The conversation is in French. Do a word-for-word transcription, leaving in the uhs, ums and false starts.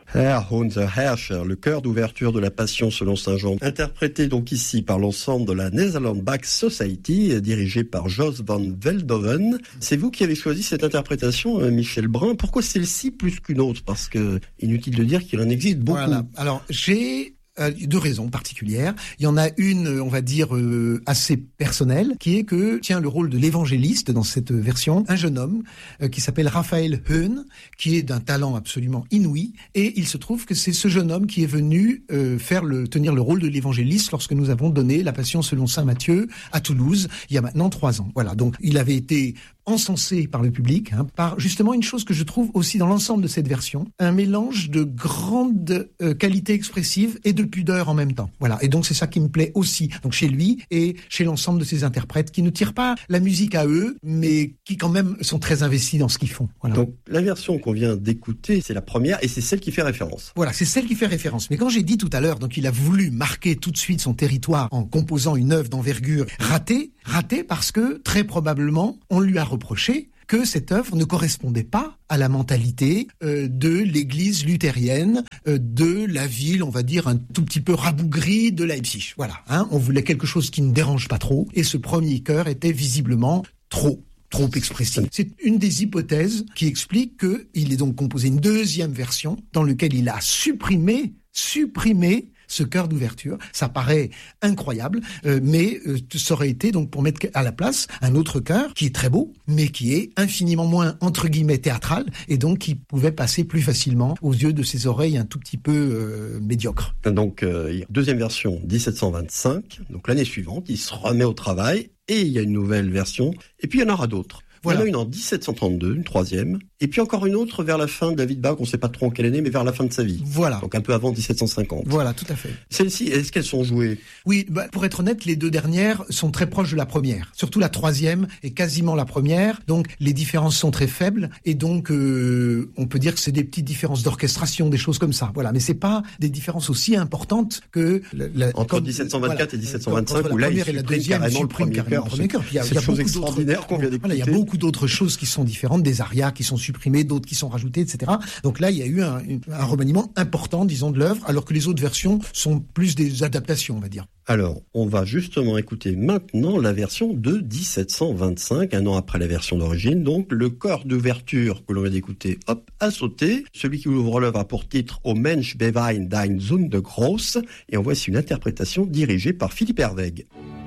Herr unser Herrscher, le chœur d'ouverture de la Passion selon saint Jean, interprété donc ici par l'ensemble de la Netherlands Bach Society, dirigé par Jos van Veldhoven. C'est vous qui avez choisi cette interprétation, Michel Brun. Pourquoi celle-ci plus qu'une autre? Parce que inutile de dire qu'il en existe beaucoup. Voilà. Alors, j'ai Euh, deux raisons particulières. Il y en a une, on va dire, euh, assez personnelle, qui est que tient le rôle de l'évangéliste dans cette version, un jeune homme euh, qui s'appelle Raphaël Heun, qui est d'un talent absolument inouï, et il se trouve que c'est ce jeune homme qui est venu euh, faire le, tenir le rôle de l'évangéliste lorsque nous avons donné la Passion selon saint Matthieu à Toulouse, il y a maintenant trois ans. Voilà, donc il avait été encensé par le public, hein, par justement une chose que je trouve aussi dans l'ensemble de cette version, un mélange de grande euh, qualité expressive et de pudeur en même temps. Voilà, et donc c'est ça qui me plaît aussi, donc chez lui et chez l'ensemble de ses interprètes qui ne tirent pas la musique à eux, mais qui quand même sont très investis dans ce qu'ils font. Voilà. Donc la version qu'on vient d'écouter, c'est la première et c'est celle qui fait référence. Voilà, c'est celle qui fait référence. Mais quand j'ai dit tout à l'heure, donc il a voulu marquer tout de suite son territoire en composant une œuvre d'envergure ratée, ratée parce que très probablement on lui a reproché que cette œuvre ne correspondait pas à la mentalité euh, de l'église luthérienne, euh, de la ville, on va dire, un tout petit peu rabougrie de Leipzig. Voilà, hein, on voulait quelque chose qui ne dérange pas trop, et ce premier chœur était visiblement trop. trop expressif. C'est une des hypothèses qui explique qu'il est donc composé une deuxième version dans laquelle il a supprimé, supprimé ce chœur d'ouverture. Ça paraît incroyable, euh, mais euh, ça aurait été donc pour mettre à la place un autre chœur qui est très beau, mais qui est infiniment moins, entre guillemets, théâtral, et donc qui pouvait passer plus facilement aux yeux de ses oreilles un tout petit peu euh, médiocres. Donc, euh, deuxième version, dix-sept cent vingt-cinq, donc l'année suivante, il se remet au travail, et il y a une nouvelle version, et puis il y en aura d'autres. Voilà. Il y en a une en dix-sept cent trente-deux, une troisième, et puis encore une autre vers la fin de David Bach, on ne sait pas trop en quelle année, mais vers la fin de sa vie. Voilà. Donc un peu avant dix-sept cent cinquante. Voilà, tout à fait. Celles-ci, est-ce qu'elles sont jouées? Oui, bah, pour être honnête, les deux dernières sont très proches de la première. Surtout la troisième est quasiment la première, donc les différences sont très faibles, et donc euh, on peut dire que c'est des petites différences d'orchestration, des choses comme ça. Voilà, mais c'est pas des différences aussi importantes que la, la, entre comme, dix-sept cent vingt-quatre voilà, et dix-sept cent vingt-cinq, où là il supprime carrément le premier chœur. Il y a, il y a beaucoup extraordinaire qu'on vient d'écouter. Voilà, il y a beaucoup d'autres choses qui sont différentes, des arias qui sont supprimées, d'autres qui sont rajoutées, et cetera. Donc là, il y a eu un, un remaniement important, disons, de l'œuvre, alors que les autres versions sont plus des adaptations, on va dire. Alors, on va justement écouter maintenant la version de dix-sept cent vingt-cinq, un an après la version d'origine. Donc, le chœur d'ouverture que l'on vient d'écouter, hop, a sauté. Celui qui ouvre l'œuvre a pour titre « O Mensch bewein dein Sünde groß » et en voici une interprétation dirigée par Philippe Herwegh.